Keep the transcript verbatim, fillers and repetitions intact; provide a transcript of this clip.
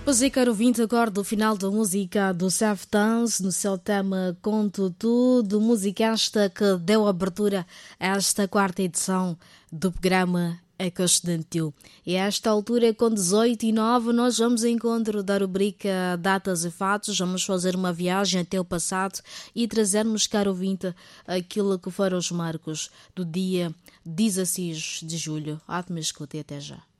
Pois é, caro ouvinte, agora do final da música do Seth Dance, no seu tema Conto Tudo, música esta que deu abertura a esta quarta edição do programa Eco Estudantil. E a esta altura, com dezoito e nove, nós vamos ao encontro da rubrica Datas e Fatos, vamos fazer uma viagem até o passado e trazermos, caro ouvinte, aquilo que foram os marcos do dia dezesseis de julho. Até me escute, até já.